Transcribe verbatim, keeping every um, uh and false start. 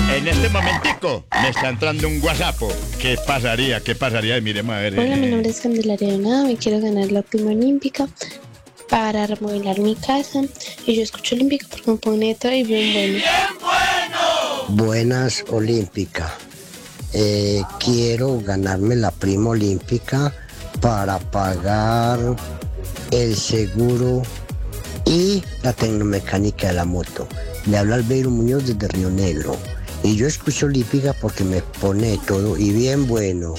En este momentico me está entrando un WhatsApp. ¿Qué pasaría? ¿Qué pasaría? Y miremos a ver. Hola, mi eh, nombre es Candelaria Donado, me quiero ganar la prima olímpica para remodelar mi casa. Y yo escucho olímpica porque me pone todo y bien bueno. Buenas, Olímpica. Eh, quiero ganarme la prima olímpica para pagar el seguro y la tecnomecánica de la moto. Le habla Albeiro Muñoz desde Río Negro. Y yo escucho olímpica porque me pone todo y bien bueno.